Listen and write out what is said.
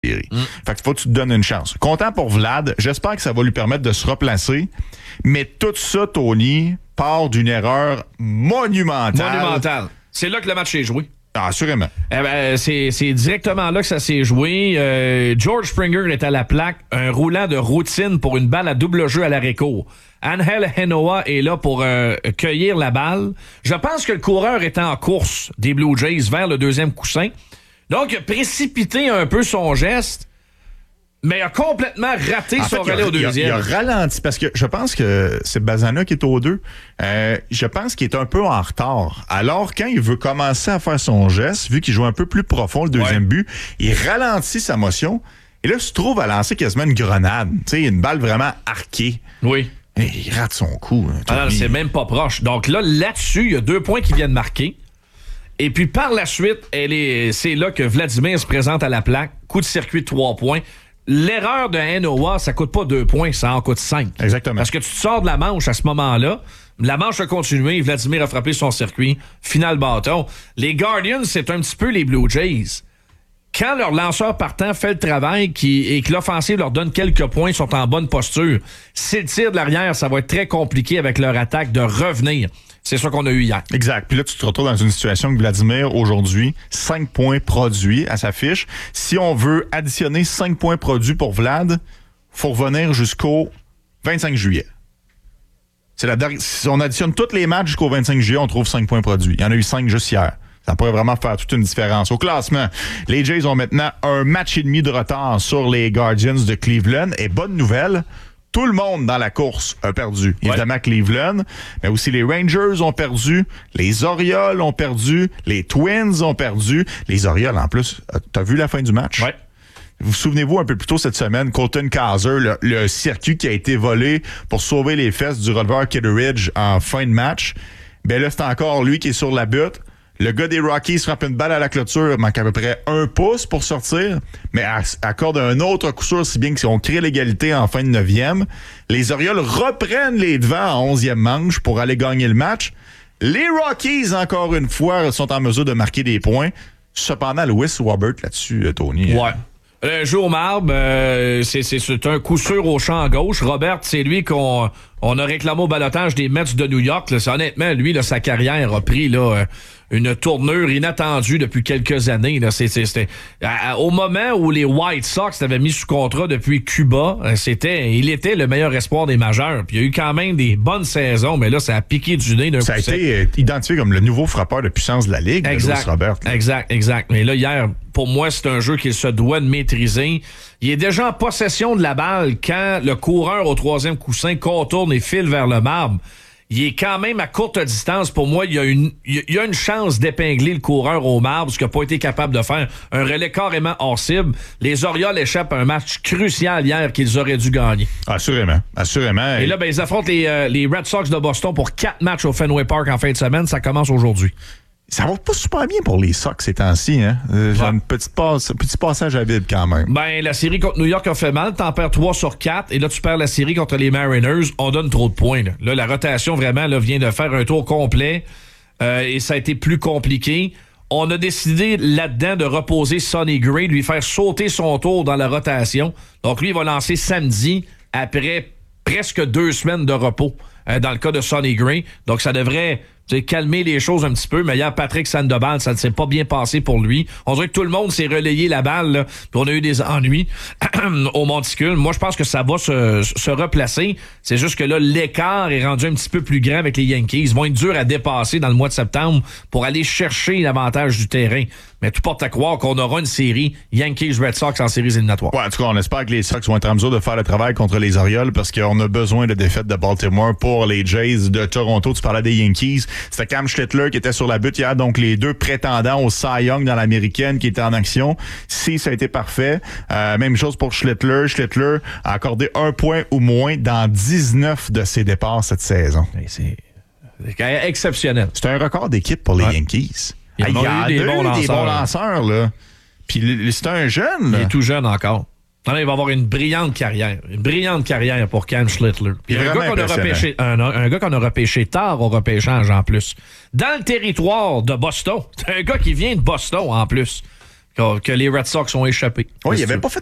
Fait que faut que tu te donnes une chance. Content pour Vlad. J'espère que ça va lui permettre de se replacer. Mais tout ça, Tony, part d'une erreur monumentale. C'est là que le match est joué. Ah, assurément. C'est directement là que ça s'est joué. George Springer est à la plaque. Un roulant de routine pour une balle à double jeu à l'arrêt-court. Angel Henoa est là pour cueillir la balle. Je pense que le coureur était en course des Blue Jays vers le deuxième coussin. Donc, il a précipité un peu son geste, mais il a complètement raté son relais au deuxième. Il a ralenti, parce que je pense que c'est Bazana qui est au 2. Je pense qu'il est un peu en retard. Alors, quand il veut commencer à faire son geste, vu qu'il joue un peu plus profond le deuxième but, il ralentit sa motion. Et là, il se trouve à lancer quasiment une grenade. Tu sais, une balle vraiment arquée. Oui. Et il rate son coup. Alors, c'est même pas proche. Donc là-dessus, il y a 2 points qui viennent marquer. Et puis, par la suite, c'est là que Vladimir se présente à la plaque. Coup de circuit de 3 points. L'erreur de Henoa, ça coûte pas 2 points, ça en coûte 5. Exactement. Parce que tu te sors de la manche à ce moment-là. La manche a continué. Vladimir a frappé son circuit. Final bâton. Les Guardians, c'est un petit peu les Blue Jays. Quand leur lanceur partant fait le travail et que l'offensive leur donne quelques points, ils sont en bonne posture. Si le tir de l'arrière, ça va être très compliqué avec leur attaque de revenir. C'est ça qu'on a eu hier. Exact. Puis là, tu te retrouves dans une situation que Vladimir, aujourd'hui, 5 points produits à sa fiche. Si on veut additionner 5 points produits pour Vlad, faut revenir jusqu'au 25 juillet. Si on additionne tous les matchs jusqu'au 25 juillet, on trouve 5 points produits. Il y en a eu 5 juste hier. Ça pourrait vraiment faire toute une différence. Au classement, les Jays ont maintenant un match et demi de retard sur les Guardians de Cleveland. Et bonne nouvelle, tout le monde dans la course a perdu. Évidemment, Cleveland, mais aussi les Rangers ont perdu, les Orioles ont perdu, les Twins ont perdu. Les Orioles, en plus, t'as vu la fin du match? Oui. Vous souvenez-vous un peu plus tôt cette semaine, Colton Kaiser, le circuit qui a été volé pour sauver les fesses du releveur Kitteridge en fin de match. Ben là, c'est encore lui qui est sur la butte. Le gars des Rockies frappe une balle à la clôture, manque à peu près 1 pouce pour sortir, mais accorde un autre coup sûr, si bien qu'on crée l'égalité en fin de 9e. Les Orioles reprennent les devants en 11e manche pour aller gagner le match. Les Rockies, encore une fois, sont en mesure de marquer des points. Cependant, Lewis Robert là-dessus, Tony. Ouais. Joe Marbre, c'est un coup sûr au champ gauche. Robert, c'est lui qu'on a réclamé au balotage des Mets de New York. Là. Honnêtement, lui, là, sa carrière a pris une tournure inattendue depuis quelques années. Là. C'était au moment où les White Sox l'avaient mis sous contrat depuis Cuba, il était le meilleur espoir des majeurs. Puis il y a eu quand même des bonnes saisons, mais là, ça a piqué du nez d'un coup. Ça a été identifié comme le nouveau frappeur de puissance de la Ligue, Lewis Robert. Exact. Mais là, hier, pour moi, c'est un jeu qu'il se doit de maîtriser. Il est déjà en possession de la balle quand le coureur au 3e coussin contourne et file vers le marbre. Il est quand même à courte distance. Pour moi, il y a une chance d'épingler le coureur au marbre, ce qu'il n'a pas été capable de faire. Un relais carrément hors cible. Les Orioles échappent à un match crucial hier qu'ils auraient dû gagner. Assurément. Et là, ils affrontent les Red Sox de Boston pour 4 matchs au Fenway Park en fin de semaine. Ça commence aujourd'hui. Ça va pas super bien pour les Sox ces temps-ci, hein? J'ai un petit passage à vide quand même. Ben, la série contre New York a fait mal. T'en perds 3 sur 4. Et là, tu perds la série contre les Mariners. On donne trop de points. Là, la rotation, vraiment, là, vient de faire un tour complet. Et ça a été plus compliqué. On a décidé là-dedans de reposer Sonny Gray, de lui faire sauter son tour dans la rotation. Donc, lui, il va lancer samedi après presque 2 semaines de repos dans le cas de Sonny Gray. Donc, ça devrait calmer les choses un petit peu. Mais hier, Patrick Sandoval, ça ne s'est pas bien passé pour lui. On dirait que tout le monde s'est relayé la balle, là, puis on a eu des ennuis au monticule. Moi, je pense que ça va se replacer. C'est juste que là, l'écart est rendu un petit peu plus grand avec les Yankees. Ils vont être durs à dépasser dans le mois de septembre pour aller chercher l'avantage du terrain. Mais tout porte à croire qu'on aura une série Yankees-Red Sox en séries éliminatoires. Ouais, en tout cas, on espère que les Sox vont être en mesure de faire le travail contre les Orioles parce qu'on a besoin de défaites de Baltimore pour les Jays de Toronto. Tu parlais des Yankees. C'était Cam Schlittler qui était sur la butte hier, donc les 2 prétendants au Cy Young dans l'américaine qui étaient en action. Si ça a été parfait, même chose pour Schlittler. Schlittler a accordé 1 point ou moins dans 19 de ses départs cette saison. C'est exceptionnel. C'est un record d'équipe pour les Yankees. Il y a eu des bons lanceurs, là. Puis c'est un jeune, là. Il est tout jeune encore. Il va avoir une brillante carrière. Une brillante carrière pour Cam Schlittler. Puis un gars qu'on a repêché tard au repêchage en plus. Dans le territoire de Boston. C'est un gars qui vient de Boston en plus. que les Red Sox ont échappé. Oui, il avait pas fait